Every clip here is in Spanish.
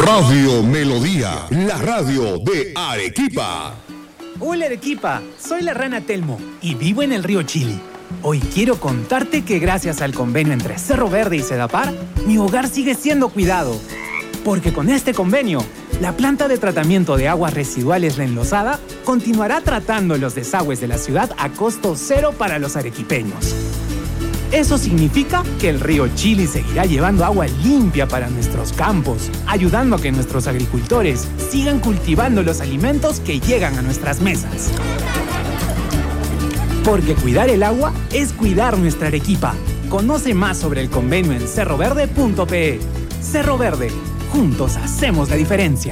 Radio Melodía, la radio de Arequipa. Hola Arequipa, soy la rana Telmo y vivo en el río Chili. Hoy quiero contarte que gracias al convenio entre Cerro Verde y Sedapar, mi hogar sigue siendo cuidado. Porque con este convenio, la planta de tratamiento de aguas residuales La Enlosada continuará tratando los desagües de la ciudad a costo cero para los arequipeños. Eso significa que el río Chili seguirá llevando agua limpia para nuestros campos, ayudando a que nuestros agricultores sigan cultivando los alimentos que llegan a nuestras mesas. Porque cuidar el agua es cuidar nuestra Arequipa. Conoce más sobre el convenio en cerroverde.pe. Cerro Verde, juntos hacemos la diferencia.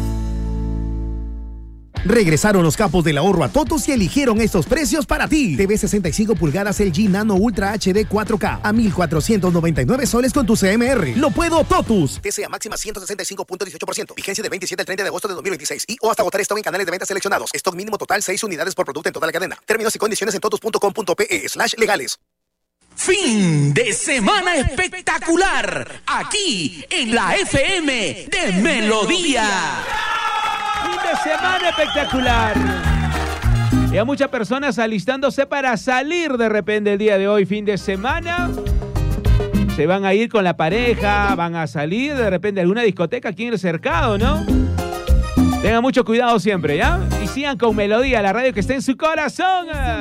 Regresaron los capos del ahorro a Totus y eligieron estos precios para ti. TV 65 pulgadas LG Nano Ultra HD 4K a 1,499 soles con tu CMR. ¡Lo puedo, Totus! TCA máxima 165.18%. Vigencia de 27 al 30 de agosto de 2026. Y o hasta agotar stock en canales de venta seleccionados. Stock mínimo total 6 unidades por producto en toda la cadena. Términos y condiciones en totus.com.pe/legales. Fin de semana espectacular. Aquí en la FM de Melodía. Fin de semana espectacular. Y a muchas personas alistándose para salir de repente el día de hoy, fin de semana. Se van a ir con la pareja, van a salir de repente a alguna discoteca aquí en el cercado, ¿no? Tengan mucho cuidado siempre, ¿ya? Y sigan con Melodía, la radio que está en su corazón.